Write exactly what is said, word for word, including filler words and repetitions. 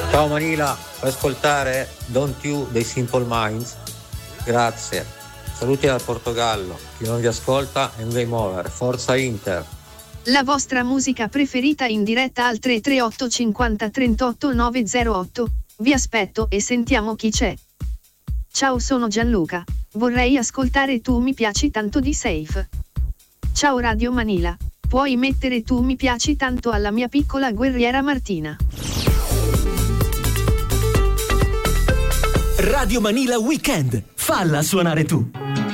Ciao Manila, puoi ascoltare Don't You dei Simple Minds? Grazie. Saluti dal Portogallo. Chi non vi ascolta è un game over. Forza Inter. La vostra musica preferita in diretta al tre tre otto cinquanta trentotto novecentotto. Vi aspetto e sentiamo chi c'è. Ciao, sono Gianluca. Vorrei ascoltare Tu mi piaci tanto di Safe. Ciao Radio Manila. Puoi mettere Tu mi piaci tanto alla mia piccola guerriera Martina. Radio Manila Weekend. Falla suonare tu.